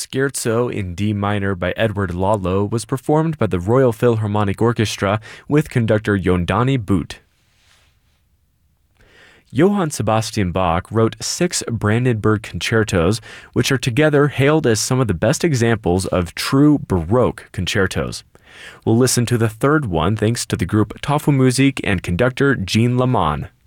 Scherzo in D minor by Edward Lalo was performed by the Royal Philharmonic Orchestra with conductor Yondani Boot. Johann Sebastian Bach wrote 6 Brandenburg concertos, which are together hailed as some of the best examples of true Baroque concertos. We'll listen to the third one thanks to the group Tafelmusik and conductor Jean Laman.